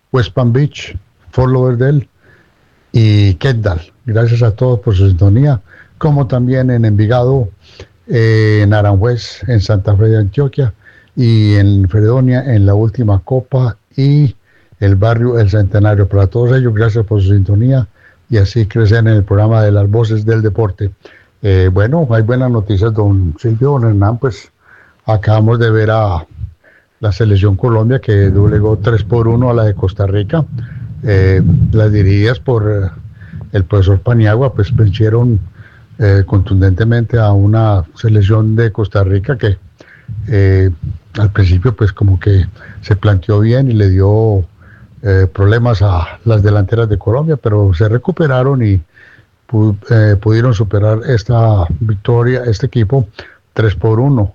West Palm Beach, Fort Lauderdale y Kendall. Gracias a todos por su sintonía, como también en Envigado, en Aranjuez, en Santa Fe de Antioquia y en Fredonia, en la última Copa y el barrio El Centenario. Para todos ellos, gracias por su sintonía y así crecer en el programa de las voces del deporte. Bueno, hay buenas noticias, don Silvio, don Hernán, pues acabamos de ver a la selección Colombia que doblegó 3-1 a la de Costa Rica. Las dirigidas por el profesor Paniagua, pues vencieron contundentemente a una selección de Costa Rica que al principio pues como que se planteó bien y le dio problemas a las delanteras de Colombia, pero se recuperaron y pudieron superar esta victoria, este equipo 3-1.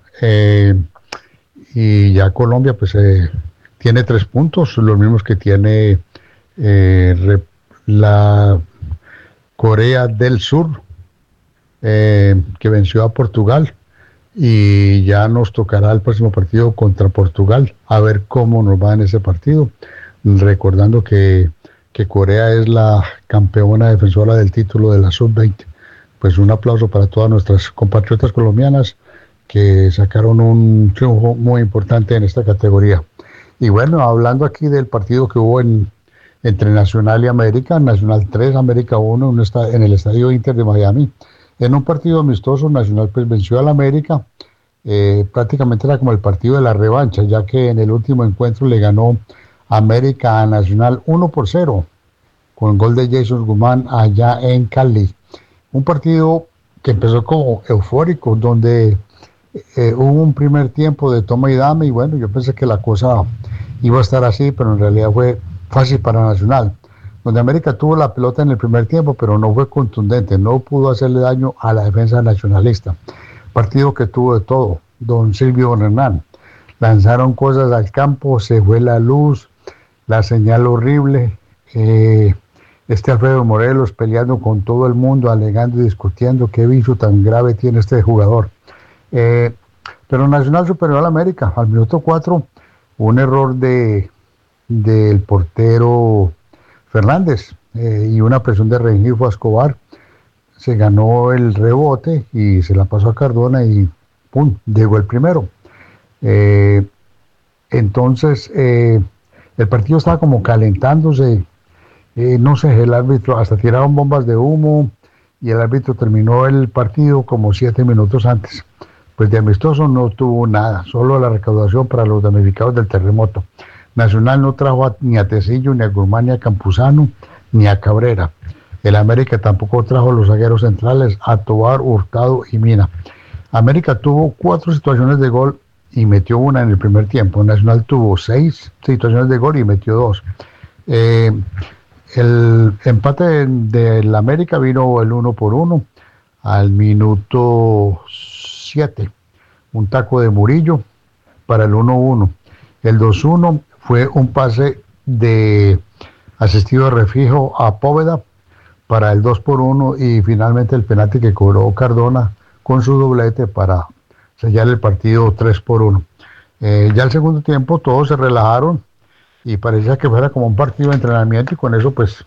Y ya Colombia pues tiene 3 puntos, los mismos que tiene la Corea del Sur, que venció a Portugal, y ya nos tocará el próximo partido contra Portugal, a ver cómo nos va en ese partido, recordando que Corea es la campeona defensora del título de la Sub-20. Pues un aplauso para todas nuestras compatriotas colombianas que sacaron un triunfo muy importante en esta categoría. Y bueno, hablando aquí del partido que hubo entre Nacional y América, Nacional 3, América 1, en el Estadio Inter de Miami. En un partido amistoso, Nacional pues venció al América. Prácticamente era como el partido de la revancha, ya que en el último encuentro le ganó América a Nacional 1-0, con gol de Jason Guzmán allá en Cali. Un partido que empezó como eufórico, donde hubo un primer tiempo de toma y dame, y bueno, yo pensé que la cosa iba a estar así, pero en realidad fue fácil para Nacional, donde América tuvo la pelota en el primer tiempo, pero no fue contundente, no pudo hacerle daño a la defensa nacionalista. Partido que tuvo de todo, don Silvio Hernán. Lanzaron cosas al campo, se fue la luz, la señal horrible, Alfredo Morelos peleando con todo el mundo, alegando y discutiendo qué vicio tan grave tiene este jugador. Pero Nacional superó al América al minuto 4, un error del portero Fernández y una presión de Rengifo Escobar. Se ganó el rebote y se la pasó a Cardona y ¡pum!, llegó el primero. Entonces el partido estaba como calentándose, no sé, el árbitro hasta tiraron bombas de humo y el árbitro terminó el partido como 7 minutos antes. Pues de amistoso no tuvo nada, solo la recaudación para los damnificados del terremoto. Nacional no trajo ni a Tecillo, ni a Guzmán, ni a Campuzano, ni a Cabrera. El América tampoco trajo los zagueros centrales, a Tobar, Hurtado y Mina. América tuvo 4 situaciones de gol y metió una en el primer tiempo. Nacional tuvo 6 situaciones de gol y metió 2. El empate del América vino el 1-1 al minuto 7. Un taco de Murillo para el 1-1. El 2-1 fue un pase de asistido de Refijo a Póveda para el 2-1 y finalmente el penalti que cobró Cardona con su doblete para sellar el partido 3-1. Ya el segundo tiempo todos se relajaron y parecía que fuera como un partido de entrenamiento y con eso pues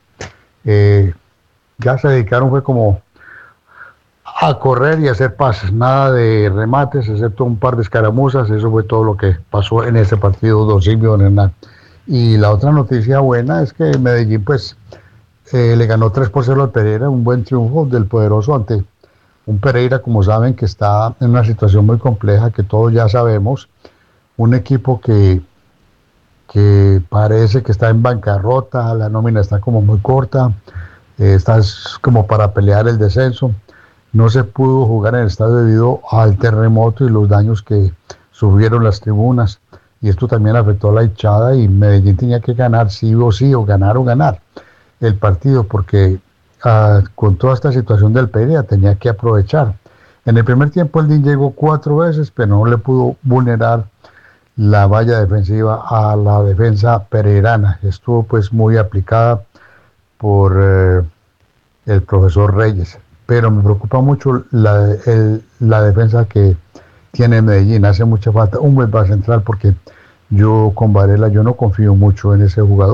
ya se dedicaron, fue como a correr y hacer pases, nada de remates excepto un par de escaramuzas. Eso fue todo lo que pasó en ese partido, don Silvio Hernán. Y la otra noticia buena es que Medellín pues le ganó 3-0 al Pereira, un buen triunfo del poderoso ante un Pereira, como saben, que está en una situación muy compleja, que todos ya sabemos, un equipo que parece que está en bancarrota, la nómina está como muy corta, está como para pelear el descenso. No se pudo jugar en el estadio debido al terremoto y los daños que sufrieron las tribunas, y esto también afectó a la hinchada, y Medellín tenía que ganar sí o sí, o ganar el partido, porque con toda esta situación del Pereira tenía que aprovechar. En el primer tiempo el DIN llegó 4 veces, pero no le pudo vulnerar la valla defensiva a la defensa pereirana. Estuvo pues muy aplicada por el profesor Reyes, pero me preocupa mucho la defensa que tiene Medellín. Hace mucha falta un buen base central, porque yo con Varela yo no confío mucho en ese jugador.